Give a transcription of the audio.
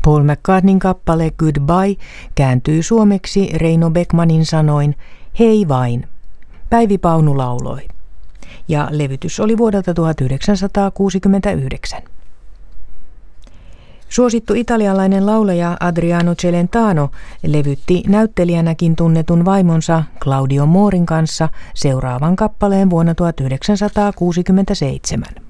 Paul McCartneyn kappale Goodbye kääntyy suomeksi Reino Beckmanin sanoin Hei vain. Päivi Paunu lauloi. Ja levytys oli vuodelta 1969. Suosittu italialainen laulaja Adriano Celentano levytti näyttelijänäkin tunnetun vaimonsa Claudio Moorin kanssa seuraavan kappaleen vuonna 1967.